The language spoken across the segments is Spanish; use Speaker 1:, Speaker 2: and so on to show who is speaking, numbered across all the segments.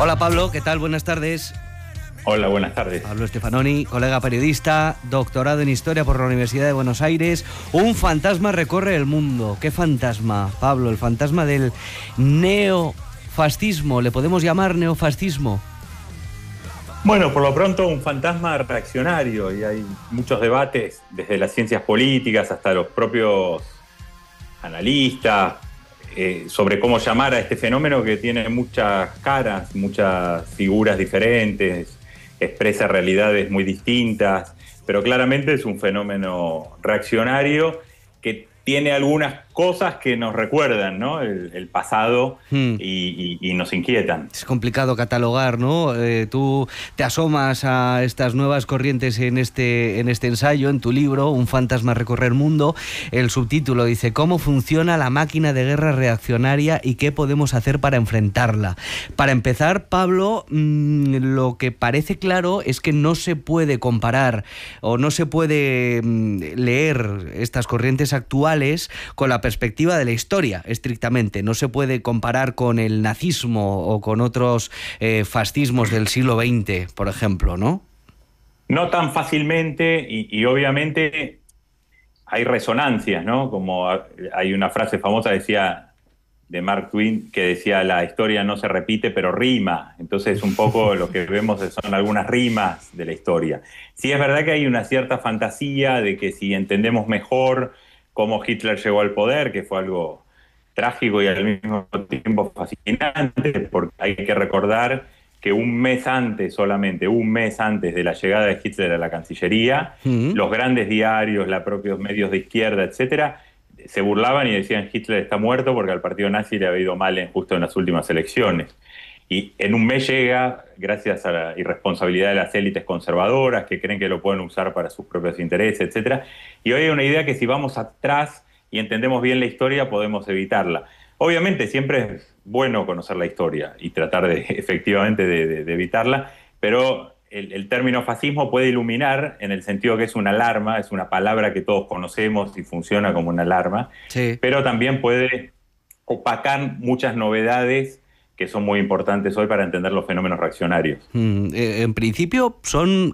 Speaker 1: Hola Pablo, ¿qué tal? Buenas tardes.
Speaker 2: Hola, buenas tardes.
Speaker 1: Pablo Stefanoni, colega periodista, doctorado en Historia por la Universidad de Buenos Aires. Un fantasma recorre el mundo. ¿Qué fantasma, Pablo? El fantasma del neofascismo. ¿Le podemos llamar neofascismo?
Speaker 2: Bueno, por lo pronto un fantasma reaccionario, y hay muchos debates desde las ciencias políticas hasta los propios analistas sobre cómo llamar a este fenómeno que tiene muchas caras, muchas figuras diferentes, expresa realidades muy distintas, pero claramente es un fenómeno reaccionario que tiene algunas cosas que nos recuerdan, ¿no?, el pasado y nos inquietan.
Speaker 1: Es complicado catalogar, ¿no? Tú te asomas a estas nuevas corrientes en este ensayo, en tu libro, Un fantasma recorre el mundo. El subtítulo dice: ¿cómo funciona la máquina de guerra reaccionaria y qué podemos hacer para enfrentarla? Para empezar, Pablo, lo que parece claro es que no se puede comparar o no se puede leer estas corrientes actuales con la perspectiva de la historia, estrictamente. No se puede comparar con el nazismo o con otros fascismos del siglo XX, por ejemplo, ¿no?
Speaker 2: No tan fácilmente, y obviamente hay resonancias, ¿no? Como hay una frase famosa, de Mark Twain, que decía: la historia no se repite, pero rima. Entonces, un poco lo que vemos son algunas rimas de la historia. Sí, es verdad que hay una cierta fantasía de que si entendemos mejor cómo Hitler llegó al poder, que fue algo trágico y al mismo tiempo fascinante, porque hay que recordar que solamente un mes antes de la llegada de Hitler a la Cancillería, los grandes diarios, los propios medios de izquierda, etcétera, se burlaban y decían: Hitler está muerto porque al partido nazi le había ido mal justo en las últimas elecciones. Y en un mes llega, gracias a la irresponsabilidad de las élites conservadoras que creen que lo pueden usar para sus propios intereses, etcétera. Y hoy hay una idea que si vamos atrás y entendemos bien la historia, podemos evitarla. Obviamente siempre es bueno conocer la historia y tratar efectivamente de evitarla, pero el término fascismo puede iluminar en el sentido que es una alarma, es una palabra que todos conocemos y funciona como una alarma, sí, pero también puede opacar muchas novedades que son muy importantes hoy para entender los fenómenos reaccionarios.
Speaker 1: En principio son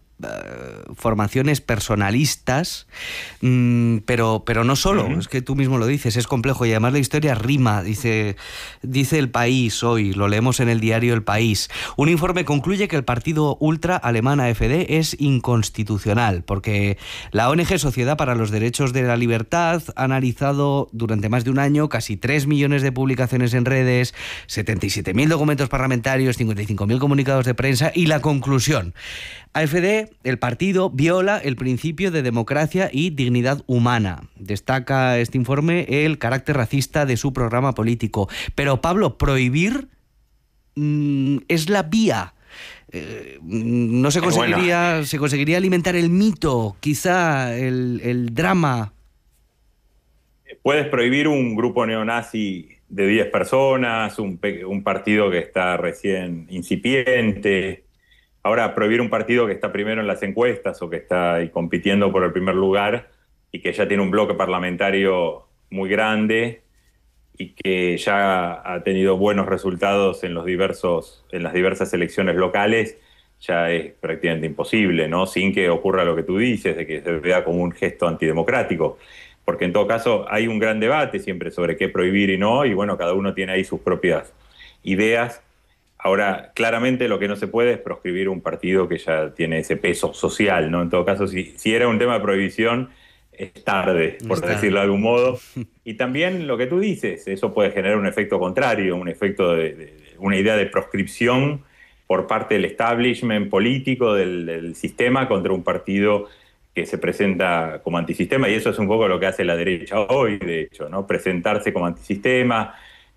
Speaker 1: formaciones personalistas, pero no solo, es que tú mismo lo dices, es complejo, y además la historia rima, dice El País hoy, lo leemos en el diario El País. Un informe concluye que el partido ultra alemán AfD es inconstitucional, porque la ONG Sociedad para los Derechos de la Libertad ha analizado durante más de un año casi 3 millones de publicaciones en redes, 77.000 documentos parlamentarios, 55.000 comunicados de prensa, y la conclusión: AfD, el partido, viola el principio de democracia y dignidad humana. Destaca este informe el carácter racista de su programa político. Pero, Pablo, prohibir es la vía. No se conseguiría, se conseguiría alimentar el mito, quizá el drama.
Speaker 2: Puedes prohibir un grupo neonazi de 10 personas, un partido que está recién incipiente. Ahora, prohibir un partido que está primero en las encuestas o que está ahí compitiendo por el primer lugar y que ya tiene un bloque parlamentario muy grande y que ya ha tenido buenos resultados en las diversas elecciones locales, ya es prácticamente imposible, ¿no? Sin que ocurra lo que tú dices, de que se vea como un gesto antidemocrático. Porque en todo caso hay un gran debate siempre sobre qué prohibir y no, y bueno, cada uno tiene ahí sus propias ideas. Ahora, claramente lo que no se puede es proscribir un partido que ya tiene ese peso social, ¿no? En todo caso, si era un tema de prohibición, es tarde, por decirlo de algún modo. Y también lo que tú dices, eso puede generar un efecto contrario, un efecto una idea de proscripción por parte del establishment político, del sistema, contra un partido que se presenta como antisistema, y eso es un poco lo que hace la derecha hoy, de hecho, ¿no? Presentarse como antisistema,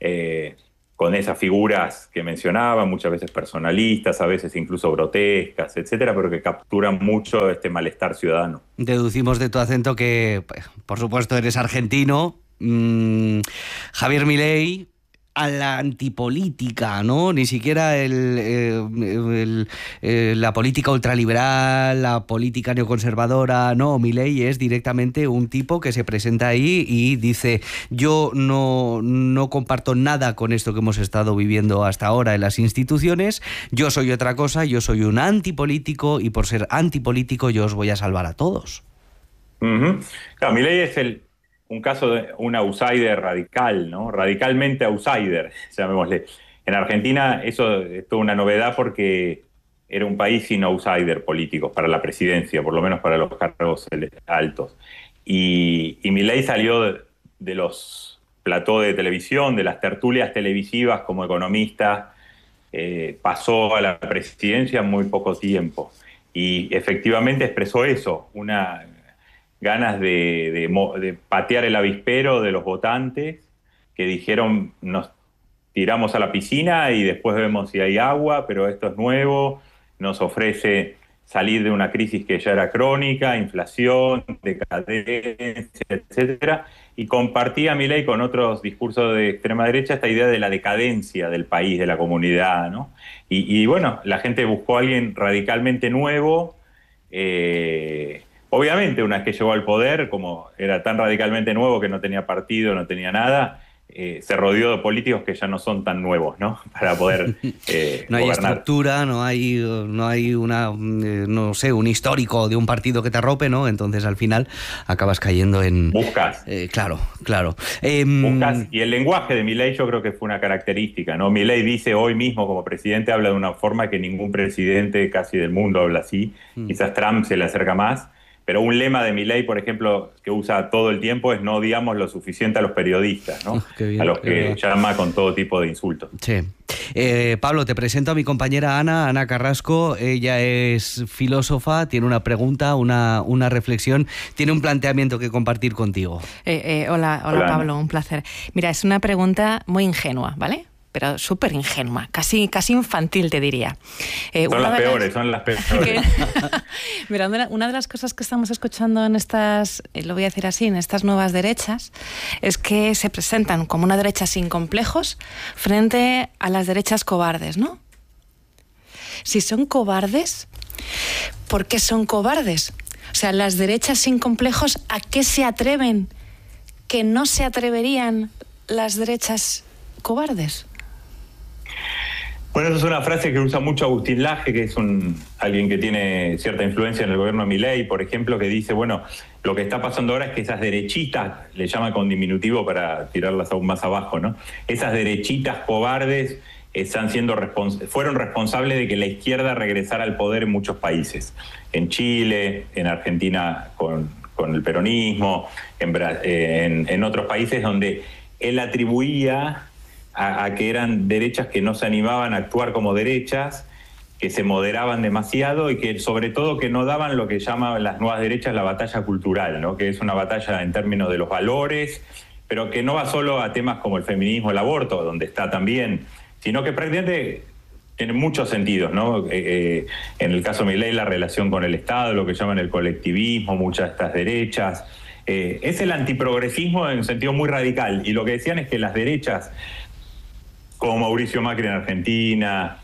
Speaker 2: con esas figuras que mencionaba, muchas veces personalistas, a veces incluso grotescas, etcétera, pero que capturan mucho este malestar ciudadano.
Speaker 1: Deducimos de tu acento que, por supuesto, eres argentino. Javier Milei a la antipolítica, ¿no? Ni siquiera la política ultraliberal, la política neoconservadora, no, Milei es directamente un tipo que se presenta ahí y dice: yo no comparto nada con esto que hemos estado viviendo hasta ahora en las instituciones, yo soy otra cosa, yo soy un antipolítico y por ser antipolítico yo os voy a salvar a todos.
Speaker 2: Uh-huh. Claro, Milei es un caso de un outsider radical, ¿no? Radicalmente outsider, llamémosle. En Argentina eso es toda una novedad porque era un país sin outsider políticos para la presidencia, por lo menos para los cargos altos. Y Milei salió de los platós de televisión, de las tertulias televisivas como economista, pasó a la presidencia en muy poco tiempo. Y efectivamente expresó eso, una ganas de patear el avispero de los votantes que dijeron: nos tiramos a la piscina y después vemos si hay agua, pero esto es nuevo, nos ofrece salir de una crisis que ya era crónica, inflación, decadencia, etcétera, y compartía Milei con otros discursos de extrema derecha esta idea de la decadencia del país, de la comunidad, ¿no? Y bueno, la gente buscó a alguien radicalmente nuevo. Obviamente, una vez que llegó al poder, como era tan radicalmente nuevo que no tenía partido, no tenía nada, se rodeó de políticos que ya no son tan nuevos, ¿no? Para poder
Speaker 1: no hay
Speaker 2: gobernar.
Speaker 1: Estructura, no hay no sé, un histórico de un partido que te arrope, ¿no? Entonces al final acabas cayendo en...
Speaker 2: Buscas.
Speaker 1: Claro.
Speaker 2: Buscas, y el lenguaje de Milei yo creo que fue una característica, ¿no? Milei dice hoy mismo como presidente, habla de una forma que ningún presidente casi del mundo habla así. Quizás Trump se le acerca más. Pero un lema de Milei, por ejemplo, que usa todo el tiempo es: no odiamos lo suficiente a los periodistas, ¿no? Bien, a los que llama con todo tipo de insultos.
Speaker 1: Sí. Pablo, te presento a mi compañera Ana Carrasco. Ella es filósofa, tiene una pregunta, una reflexión, tiene un planteamiento que compartir contigo.
Speaker 3: Hola Pablo, un placer. Mira, es una pregunta muy ingenua, ¿vale? Pero súper ingenua, casi infantil, te diría.
Speaker 2: Son las peores.
Speaker 3: Mira, una de las cosas que estamos escuchando en estas, lo voy a decir así, en estas nuevas derechas, es que se presentan como una derecha sin complejos frente a las derechas cobardes, ¿no? Si son cobardes, ¿por qué son cobardes? O sea, las derechas sin complejos, ¿a qué se atreven que no se atreverían las derechas cobardes?
Speaker 2: Bueno, esa es una frase que usa mucho Agustín Laje, que es alguien que tiene cierta influencia en el gobierno de Milei, por ejemplo, que dice: bueno, lo que está pasando ahora es que esas derechitas, le llama con diminutivo para tirarlas aún más abajo, ¿no? Esas derechitas cobardes fueron responsables de que la izquierda regresara al poder en muchos países. En Chile, en Argentina con el peronismo, en otros países donde él atribuía a que eran derechas que no se animaban a actuar como derechas, que se moderaban demasiado y que sobre todo que no daban lo que llaman las nuevas derechas la batalla cultural, ¿no? Que es una batalla en términos de los valores, pero que no va solo a temas como el feminismo, el aborto, donde está también, sino que prácticamente tiene muchos sentidos, ¿no? En el caso de Milei, la relación con el Estado, lo que llaman el colectivismo, muchas de estas derechas. Es el antiprogresismo en un sentido muy radical, y lo que decían es que las derechas como Mauricio Macri en Argentina,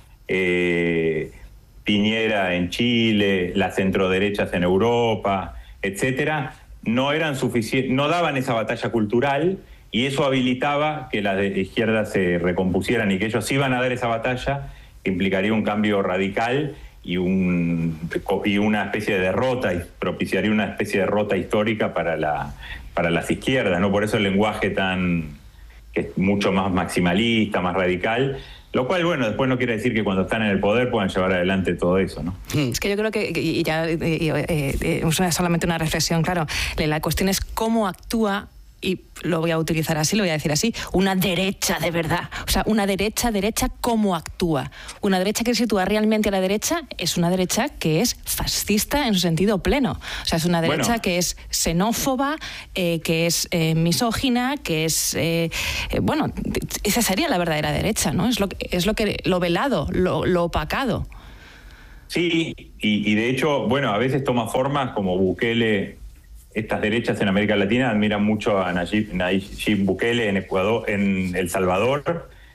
Speaker 2: Piñera en Chile, las centroderechas en Europa, etcétera, no eran suficientes, no daban esa batalla cultural, y eso habilitaba que las de izquierda se recompusieran y que ellos iban a dar esa batalla, que implicaría un cambio radical y una especie de derrota, y propiciaría una especie de derrota histórica para las izquierdas, ¿no? Por eso el lenguaje que es mucho más maximalista, más radical, lo cual, bueno, después no quiere decir que cuando están en el poder puedan llevar adelante todo eso, ¿no?
Speaker 3: Es que yo creo que, y ya solamente una reflexión, claro, la cuestión es cómo actúa, y lo voy a utilizar así, lo voy a decir así, una derecha de verdad. O sea, una derecha, ¿cómo actúa? Una derecha que sitúa realmente a la derecha es una derecha que es fascista en su sentido pleno. O sea, es una derecha que es xenófoba, que es misógina, que es... bueno, esa sería la verdadera derecha, ¿no? Es lo velado, lo opacado.
Speaker 2: Sí, y de hecho, bueno, a veces toma formas como Bukele. Estas derechas en América Latina admiran mucho a Nayib Bukele en Ecuador, en El Salvador,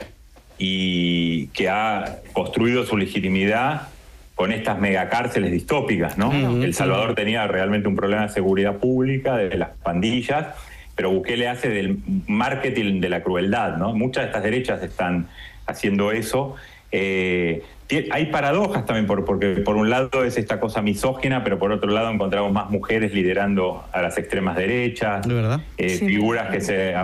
Speaker 2: y que ha construido su legitimidad con estas megacárceles distópicas, ¿no? El Salvador tenía realmente un problema de seguridad pública, de las pandillas, pero Bukele hace del marketing de la crueldad, ¿no? Muchas de estas derechas están haciendo eso. Hay paradojas también, porque por un lado es esta cosa misógina, pero por otro lado encontramos más mujeres liderando a las extremas derechas,
Speaker 1: ¿de verdad?
Speaker 2: Figuras que se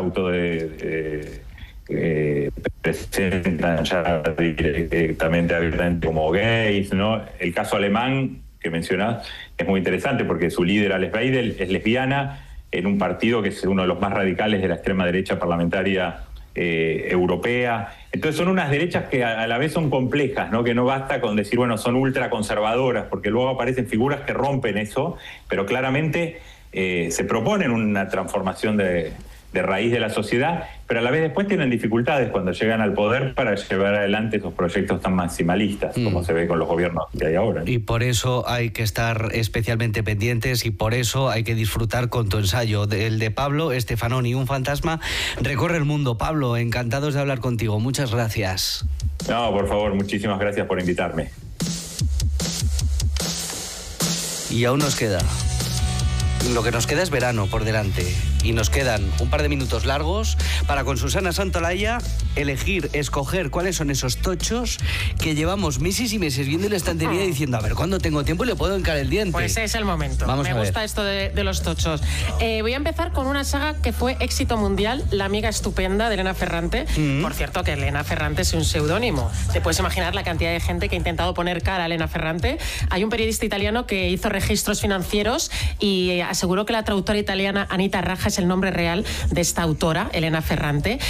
Speaker 2: presentan ya directamente abiertamente como gays, ¿no? El caso alemán que mencionás es muy interesante porque su líder, Alice Weidel, es lesbiana en un partido que es uno de los más radicales de la extrema derecha parlamentaria europea. Entonces son unas derechas que a la vez son complejas, ¿no? Que no basta con decir, bueno, son ultraconservadoras, porque luego aparecen figuras que rompen eso, pero claramente se proponen una transformación de raíz de la sociedad, pero a la vez después tienen dificultades cuando llegan al poder para llevar adelante esos proyectos tan maximalistas, como se ve con los gobiernos que hay ahora, ¿no?
Speaker 1: Y por eso hay que estar especialmente pendientes y por eso hay que disfrutar con tu ensayo. El de Pablo Stefanoni, un fantasma recorre el mundo. Pablo, encantados de hablar contigo. Muchas gracias.
Speaker 2: No, por favor, muchísimas gracias por invitarme.
Speaker 1: Y aún nos queda. Lo que nos queda es verano por delante y nos quedan un par de minutos largos para con Susana Santolaya escoger cuáles son esos tochos que llevamos meses y meses viendo en la estantería diciendo, a ver, ¿cuándo tengo tiempo y le puedo hincar el diente?
Speaker 4: Pues es el momento. Me gusta esto de los tochos. Voy a empezar con una saga que fue éxito mundial, La amiga estupenda de Elena Ferrante. Por cierto, que Elena Ferrante es un seudónimo. Te puedes imaginar la cantidad de gente que ha intentado poner cara a Elena Ferrante. Hay un periodista italiano que hizo registros financieros y aseguró que la traductora italiana Anita Raja es el nombre real de esta autora, Elena Ferrante,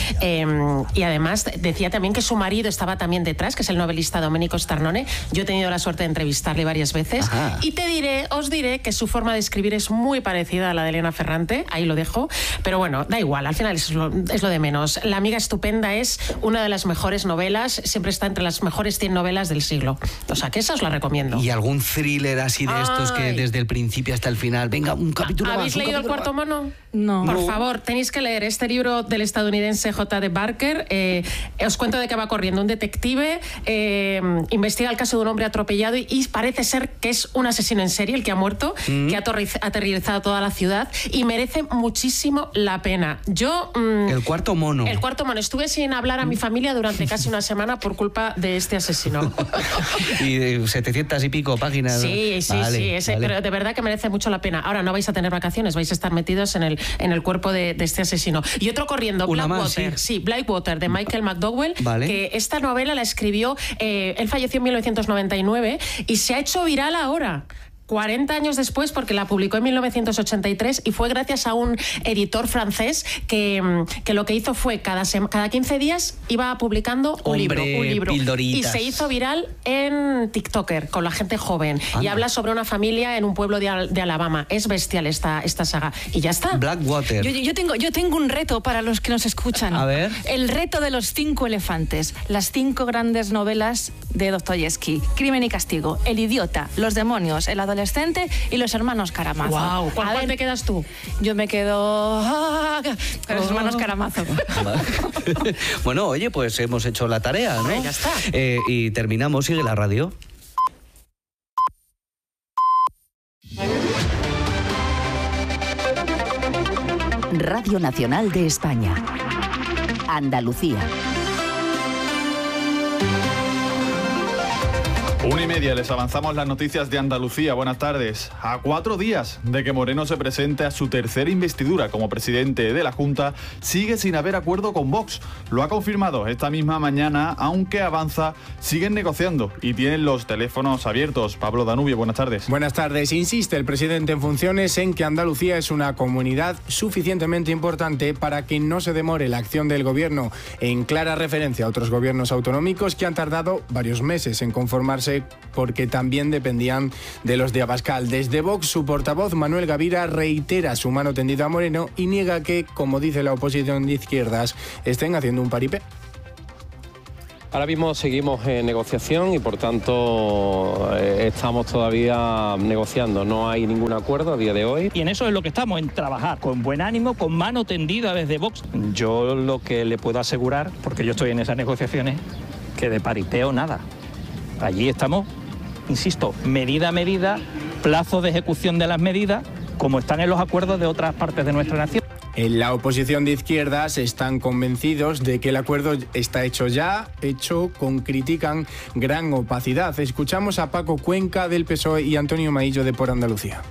Speaker 4: y además decía también que su marido estaba también detrás, que es el novelista Domenico Starnone. Yo he tenido la suerte de entrevistarle varias veces. Ajá. Y os diré que su forma de escribir es muy parecida a la de Elena Ferrante, ahí lo dejo, pero bueno, da igual, al final es lo de menos. La amiga estupenda es una de las mejores novelas, siempre está entre las mejores 100 novelas del siglo, o sea que esa os la recomiendo.
Speaker 1: ¿Y algún thriller así de estos que desde el principio hasta el final, venga, un capítulo
Speaker 4: ¿Habéis leído El cuarto mono?
Speaker 3: No.
Speaker 4: Por favor, tenéis que leer este libro del estadounidense J.D. Barker. Os cuento de qué va corriendo. Un detective investiga el caso de un hombre atropellado y parece ser que es un asesino en serie el que ha muerto, que ha aterrorizado toda la ciudad y merece muchísimo la pena. Yo...
Speaker 1: El cuarto mono.
Speaker 4: El cuarto mono. Estuve sin hablar a mi familia durante casi una semana por culpa de este asesino.
Speaker 1: Y 700 y pico páginas.
Speaker 4: Sí, vale. Pero de verdad que merece mucho la pena. Ahora no vais a tener vacaciones, vais a estar metidos en el cuerpo de este asesino. Y otro corriendo, Blackwater. Sí, Blackwater, de Michael McDowell, que esta novela la escribió, él falleció en 1999 y se ha hecho viral ahora. 40 años después, porque la publicó en 1983 y fue gracias a un editor francés que lo que hizo fue cada 15 días iba publicando un libro.
Speaker 1: Pildoritas.
Speaker 4: Y se hizo viral en TikToker con la gente joven. Anda. Y habla sobre una familia en un pueblo de Alabama. Es bestial esta saga. Y ya está.
Speaker 1: Blackwater.
Speaker 3: Yo tengo un reto para los que nos escuchan.
Speaker 1: A ver.
Speaker 3: El reto de los 5 elefantes. Las 5 grandes novelas de Dostoyevsky. Crimen y castigo, El idiota, Los demonios, El adolescente y Los hermanos Karamazov.
Speaker 4: Wow. ¿Cuál te quedas tú?
Speaker 3: Yo me quedo con Los hermanos Karamazov.
Speaker 1: Bueno, oye, pues hemos hecho la tarea, ¿no?
Speaker 4: Ya está.
Speaker 1: Y terminamos. Sigue la radio.
Speaker 5: Radio Nacional de España. Andalucía.
Speaker 6: 1:30, les avanzamos las noticias de Andalucía. Buenas tardes. A 4 días de que Moreno se presente a su tercera investidura como presidente de la Junta, sigue sin haber acuerdo con Vox. Lo ha confirmado esta misma mañana, aunque avanza, siguen negociando y tienen los teléfonos abiertos. Pablo Danubio, buenas tardes.
Speaker 7: Buenas tardes. Insiste el presidente en funciones en que Andalucía es una comunidad suficientemente importante para que no se demore la acción del gobierno, en clara referencia a otros gobiernos autonómicos que han tardado varios meses en conformarse porque también dependían de los de Abascal. Desde Vox, su portavoz Manuel Gavira reitera su mano tendida a Moreno y niega que, como dice la oposición de izquierdas, estén haciendo un paripé.
Speaker 8: Ahora mismo seguimos en negociación y por tanto estamos todavía negociando. No hay ningún acuerdo a día de hoy.
Speaker 9: Y en eso es lo que estamos, en trabajar con buen ánimo, con mano tendida desde Vox. Yo lo que le puedo asegurar, porque yo estoy en esas negociaciones, que de pariteo nada. Allí estamos, insisto, medida a medida, plazo de ejecución de las medidas, como están en los acuerdos de otras partes de nuestra nación.
Speaker 7: En la oposición de izquierdas están convencidos de que el acuerdo está hecho ya, critican gran opacidad. Escuchamos a Paco Cuenca del PSOE y Antonio Maillo de Por Andalucía.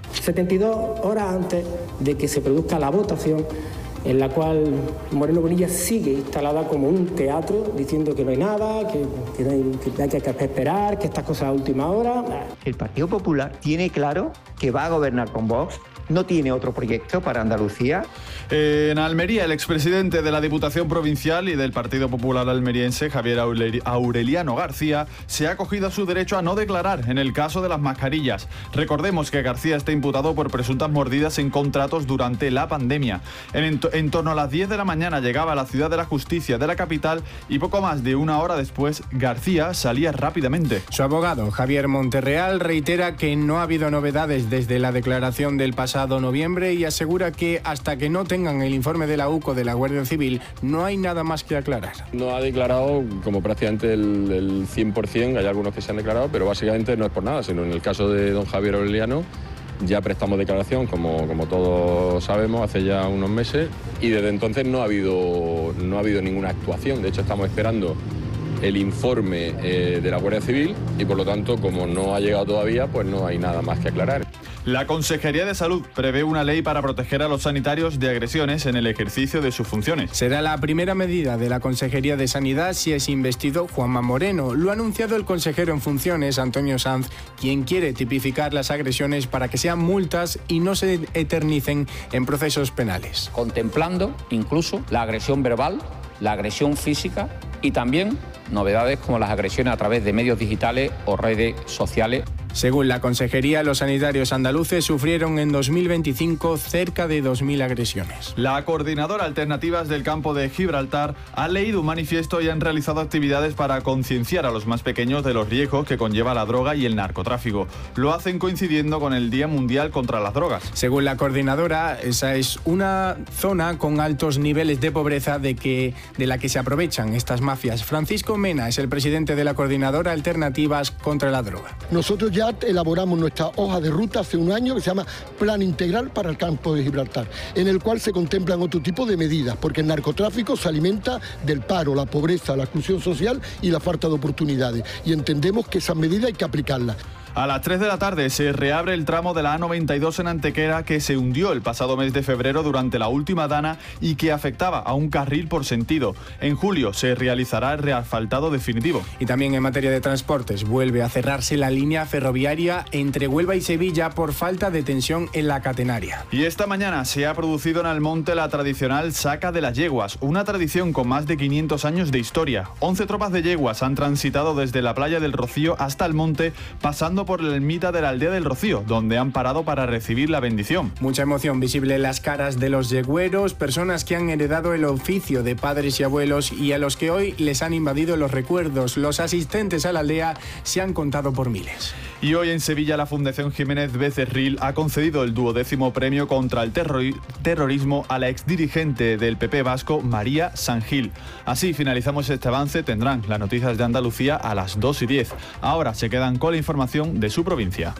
Speaker 10: 72 horas antes de que se produzca la votación, en la cual Moreno Bonilla sigue instalada como un teatro, diciendo que no hay nada, que hay que esperar, que estas cosas a última hora.
Speaker 11: El Partido Popular tiene claro que va a gobernar con Vox. No tiene otro proyecto para Andalucía.
Speaker 6: En Almería, el expresidente de la Diputación Provincial y del Partido Popular almeriense, Javier Aureliano García, se ha acogido a su derecho a no declarar en el caso de las mascarillas. Recordemos que García está imputado por presuntas mordidas en contratos durante la pandemia. En torno a las 10 de la mañana llegaba a la Ciudad de la Justicia de la capital y poco más de una hora después, García salía rápidamente.
Speaker 7: Su abogado, Javier Monterreal, reitera que no ha habido novedades desde la declaración del pasado noviembre y asegura que hasta que no tengan el informe de la UCO de la Guardia Civil no hay nada más que aclarar.
Speaker 8: No ha declarado como prácticamente el 100%, hay algunos que se han declarado, pero básicamente no es por nada, sino en el caso de don Javier Aureliano ya prestamos declaración, como todos sabemos, hace ya unos meses y desde entonces no ha habido ninguna actuación. De hecho, estamos esperando el informe de la Guardia Civil y por lo tanto, como no ha llegado todavía, pues no hay nada más que aclarar.
Speaker 6: La Consejería de Salud prevé una ley para proteger a los sanitarios de agresiones en el ejercicio de sus funciones.
Speaker 7: Será la primera medida de la Consejería de Sanidad si es investido Juanma Moreno. Lo ha anunciado el consejero en funciones, Antonio Sanz, quien quiere tipificar las agresiones para que sean multas y no se eternicen en procesos penales.
Speaker 12: Contemplando incluso la agresión verbal, la agresión física y también novedades como las agresiones a través de medios digitales o redes sociales.
Speaker 7: Según la Consejería, los sanitarios andaluces sufrieron en 2025 cerca de 2.000 agresiones.
Speaker 6: La coordinadora Alternativas del Campo de Gibraltar ha leído un manifiesto y han realizado actividades para concienciar a los más pequeños de los riesgos que conlleva la droga y el narcotráfico. Lo hacen coincidiendo con el Día Mundial contra las Drogas.
Speaker 7: Según la coordinadora, esa es una zona con altos niveles de pobreza de la que se aprovechan estas mafias. Francisco Mena es el presidente de la coordinadora Alternativas contra la Droga.
Speaker 13: Nosotros ya elaboramos nuestra hoja de ruta hace un año que se llama Plan Integral para el Campo de Gibraltar, en el cual se contemplan otro tipo de medidas, porque el narcotráfico se alimenta del paro, la pobreza, la exclusión social y la falta de oportunidades. Y entendemos que esas medidas hay que aplicarlas.
Speaker 6: A las 3 de la tarde se reabre el tramo de la A92 en Antequera que se hundió el pasado mes de febrero durante la última dana y que afectaba a un carril por sentido. En julio se realizará el reasfaltado definitivo.
Speaker 7: Y también en materia de transportes vuelve a cerrarse la línea ferroviaria entre Huelva y Sevilla por falta de tensión en la catenaria.
Speaker 6: Y esta mañana se ha producido en Almonte la tradicional Saca de las Yeguas, una tradición con más de 500 años de historia. 11 tropas de yeguas han transitado desde la playa del Rocío hasta Almonte, pasando por la ermita de la aldea del Rocío, donde han parado para recibir la bendición.
Speaker 7: Mucha emoción visible en las caras de los yegüeros, personas que han heredado el oficio de padres y abuelos y a los que hoy les han invadido los recuerdos. Los asistentes a la aldea se han contado por miles.
Speaker 6: Y hoy en Sevilla la Fundación Jiménez Becerril ha concedido el 12º premio contra el terrorismo a la exdirigente del PP vasco, María Sangil. Así finalizamos este avance. Tendrán las noticias de Andalucía a las 2:10. Ahora se quedan con la información de su provincia.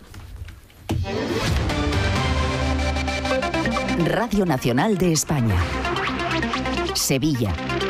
Speaker 5: Radio Nacional de España. Sevilla.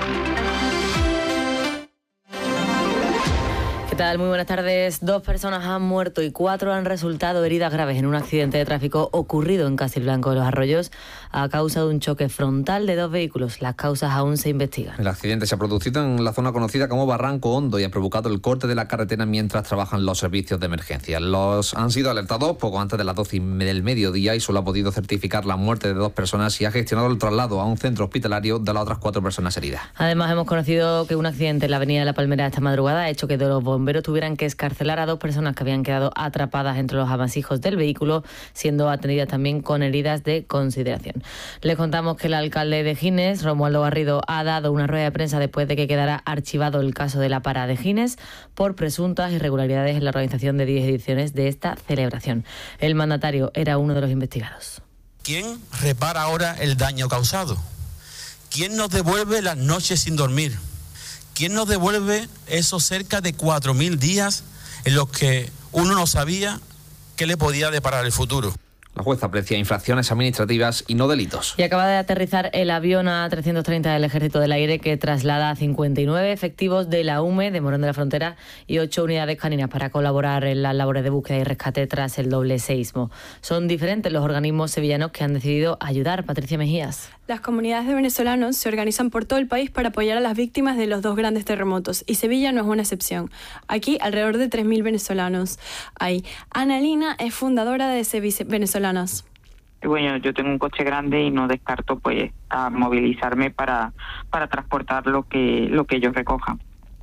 Speaker 14: ¿Qué tal? Muy buenas tardes. 2 personas han muerto y 4 han resultado heridas graves en un accidente de tráfico ocurrido en Castilblanco de los Arroyos a causa de un choque frontal de 2 vehículos. Las causas aún se investigan.
Speaker 15: El accidente se ha producido en la zona conocida como Barranco Hondo y ha provocado el corte de la carretera mientras trabajan los servicios de emergencia. Los han sido alertados poco antes de las 12 del mediodía y solo ha podido certificar la muerte de 2 personas y ha gestionado el traslado a un centro hospitalario de las otras 4 personas heridas.
Speaker 14: Además, hemos conocido que un accidente en la avenida de La Palmera esta madrugada ha hecho que de los bomberos bomberos tuvieran que excarcelar a 2 personas que habían quedado atrapadas entre los amasijos del vehículo, siendo atendidas también con heridas de consideración. Les contamos que el alcalde de Gines, Romualdo Garrido, ha dado una rueda de prensa después de que quedara archivado el caso de la Para de Gines por presuntas irregularidades en la organización de 10 ediciones de esta celebración. El mandatario era uno de los investigados.
Speaker 16: ¿Quién repara ahora el daño causado? ¿Quién nos devuelve las noches sin dormir? ¿Quién nos devuelve esos cerca de 4.000 días en los que uno no sabía qué le podía deparar el futuro?
Speaker 15: La jueza aprecia infracciones administrativas y no delitos.
Speaker 14: Y acaba de aterrizar el avión A330 del Ejército del Aire que traslada a 59 efectivos de la UME de Morón de la Frontera y 8 unidades caninas para colaborar en las labores de búsqueda y rescate tras el doble seísmo. Son diferentes los organismos sevillanos que han decidido ayudar. Patricia Mejías.
Speaker 17: Las comunidades de venezolanos se organizan por todo el país para apoyar a las víctimas de los 2 grandes terremotos, y Sevilla no es una excepción. Aquí alrededor de 3.000 venezolanos hay. Ana Lina es fundadora de Sevi Venezolanas.
Speaker 18: Bueno, yo tengo un coche grande y no descarto pues a movilizarme para transportar lo que ellos recojan.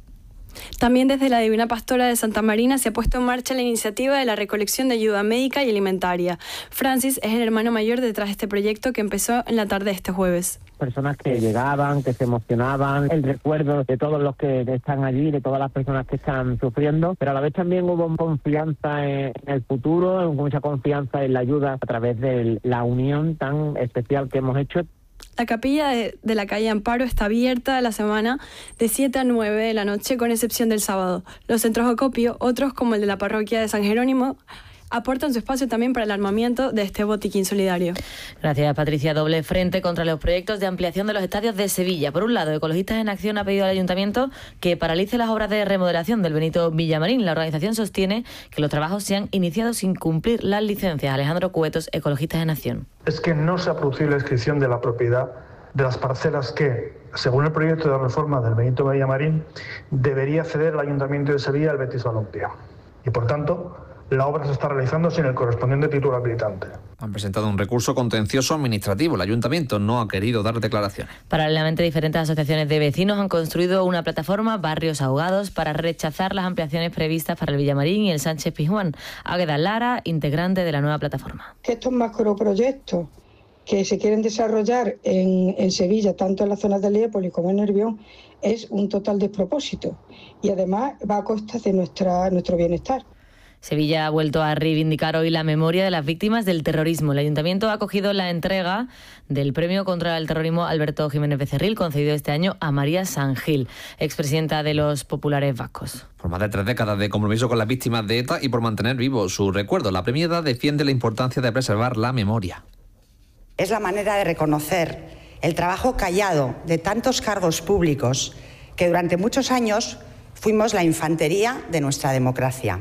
Speaker 17: También desde la Divina Pastora de Santa Marina se ha puesto en marcha la iniciativa de la recolección de ayuda médica y alimentaria. Francis es el hermano mayor detrás de este proyecto que empezó en la tarde de este jueves.
Speaker 19: Personas que llegaban, que se emocionaban, el recuerdo de todos los que están allí, de todas las personas que están sufriendo, pero a la vez también hubo confianza en el futuro, mucha confianza en la ayuda a través de la unión tan especial que hemos hecho.
Speaker 17: La capilla de la calle Amparo está abierta la semana de 7 a 9 de la noche, con excepción del sábado. Los centros de acopio, otros como el de la parroquia de San Jerónimo, aportan su espacio también para el armamiento de este botiquín solidario.
Speaker 14: Gracias, Patricia. Doble frente contra los proyectos de ampliación de los estadios de Sevilla. Por un lado, Ecologistas en Acción ha pedido al Ayuntamiento que paralice las obras de remodelación del Benito Villamarín. La organización sostiene que los trabajos se han iniciado sin cumplir las licencias. Alejandro Cuetos, Ecologistas en Acción.
Speaker 20: Es que no se ha producido la inscripción de la propiedad de las parcelas que, según el proyecto de reforma del Benito Villamarín, debería ceder el Ayuntamiento de Sevilla al Betis Balompié. Y por tanto, la obra se está realizando sin el correspondiente título habilitante.
Speaker 15: Han presentado un recurso contencioso administrativo. El Ayuntamiento no ha querido dar declaraciones.
Speaker 14: Paralelamente, diferentes asociaciones de vecinos han construido una plataforma, Barrios Ahogados, para rechazar las ampliaciones previstas para el Villamarín y el Sánchez Pizjuán. Águeda Lara, integrante de la nueva plataforma.
Speaker 21: Que estos macroproyectos que se quieren desarrollar en Sevilla, tanto en las zonas de Leópolis como en Nervión, es un total despropósito y además va a costa de nuestro bienestar.
Speaker 14: Sevilla ha vuelto a reivindicar hoy la memoria de las víctimas del terrorismo. El Ayuntamiento ha acogido la entrega del Premio contra el Terrorismo Alberto Jiménez Becerril, concedido este año a María Sangil, expresidenta de los populares vascos.
Speaker 15: Por más de 3 décadas de compromiso con las víctimas de ETA y por mantener vivo su recuerdo, la premiada defiende la importancia de preservar la memoria.
Speaker 22: Es la manera de reconocer el trabajo callado de tantos cargos públicos que durante muchos años fuimos la infantería de nuestra democracia.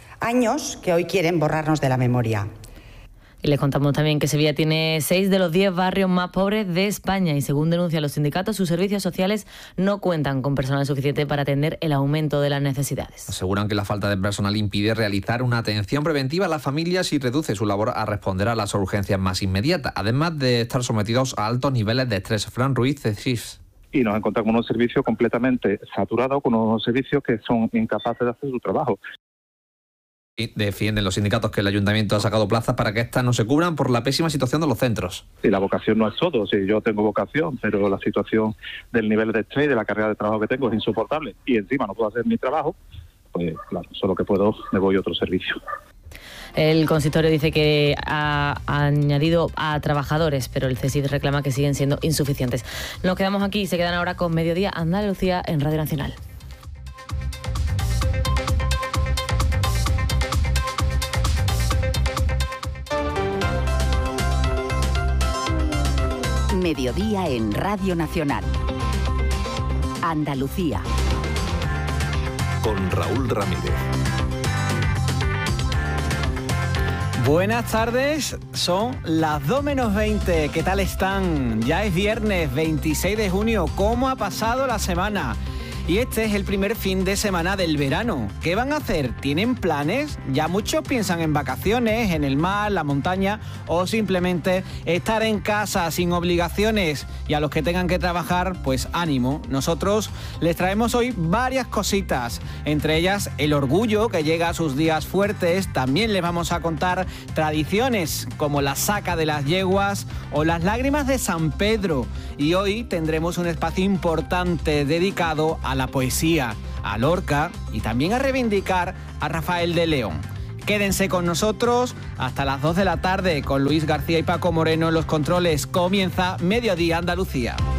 Speaker 22: Años que hoy quieren borrarnos de la memoria.
Speaker 14: Y les contamos también que Sevilla tiene 6 de los 10 barrios más pobres de España y, según denuncian los sindicatos, sus servicios sociales no cuentan con personal suficiente para atender el aumento de las necesidades.
Speaker 15: Aseguran que la falta de personal impide realizar una atención preventiva a las familias y reduce su labor a responder a las urgencias más inmediatas, además de estar sometidos a altos niveles de estrés. Fran Ruiz, de CIS.
Speaker 23: Y nos encontramos con unos servicios completamente saturados, con unos servicios que son incapaces de hacer su trabajo.
Speaker 15: Defienden los sindicatos que el Ayuntamiento ha sacado plazas para que éstas no se cubran por la pésima situación de los centros.
Speaker 23: Y la vocación no es todo, sí, yo tengo vocación, pero la situación del nivel de estrés y de la carga de trabajo que tengo es insoportable y encima no puedo hacer mi trabajo, pues claro, solo que puedo me voy a otro servicio.
Speaker 14: El consistorio dice que ha añadido a trabajadores, pero el CSIC reclama que siguen siendo insuficientes. Nos quedamos aquí y se quedan ahora con Mediodía Andalucía en Radio Nacional.
Speaker 5: Mediodía en Radio Nacional. Andalucía.
Speaker 24: Con Raúl Ramírez.
Speaker 25: Buenas tardes, son las 2 menos 20. ¿Qué tal están? Ya es viernes 26 de junio. ¿Cómo ha pasado la semana? Y este es el primer fin de semana del verano. ¿Qué van a hacer? ¿Tienen planes? Ya muchos piensan en vacaciones, en el mar, la montaña o simplemente estar en casa sin obligaciones. Y a los que tengan que trabajar, pues ánimo. Nosotros les traemos hoy varias cositas, entre ellas el orgullo que llega a sus días fuertes. También les vamos a contar tradiciones como la saca de las yeguas o las lágrimas de San Pedro. Y hoy tendremos un espacio importante dedicado a la poesía, a Lorca y también a reivindicar a Rafael de León. Quédense con nosotros hasta las 2 de la tarde con Luis García y Paco Moreno en los controles. Comienza Mediodía Andalucía.